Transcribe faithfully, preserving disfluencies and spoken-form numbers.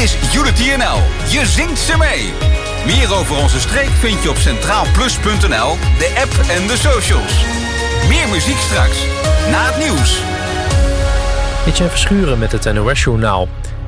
is Unity N L. Je zingt ze mee. Meer over onze streek vind je op centraalplus punt n l, de app en de socials. Meer muziek straks, na het nieuws. Etienne Verschuren met het N O S-journaal.